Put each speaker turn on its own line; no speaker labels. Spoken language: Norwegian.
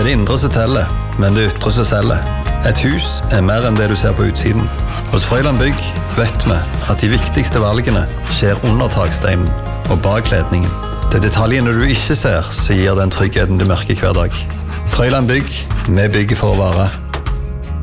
det indre som teller, men det ytre som selger. Et hus mer enn det du ser på utsiden. Hos Frøyland Bygg vet vi at de viktigste valgene skjer under taksteinen og bak ledningen. Det er detaljene du ikke ser som gir den tryggheten du merker hver dag. Frøyland Bygg, vi bygger for å vare.